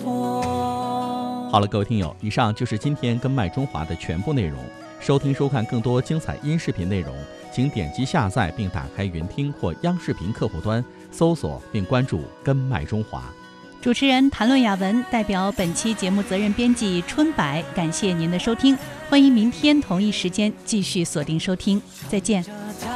托。 好了，各位听友，以上就是今天跟麦中华的全部内容。收听收看更多精彩音视频内容，请点击下载并打开云听或央视频客户端，搜索并关注跟麦中华。 主持人谭论雅文代表本期节目责任编辑春柏，感谢您的收听，欢迎明天同一时间继续锁定收听，再见。